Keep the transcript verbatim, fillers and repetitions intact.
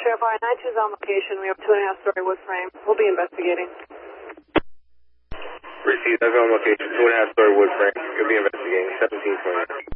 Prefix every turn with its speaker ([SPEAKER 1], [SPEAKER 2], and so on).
[SPEAKER 1] verify nine two's on location. We have two and a half story wood frame. We'll be investigating.
[SPEAKER 2] Received. I've on location. Two and a half story wood frame. You'll be investigating. seventeen twenty.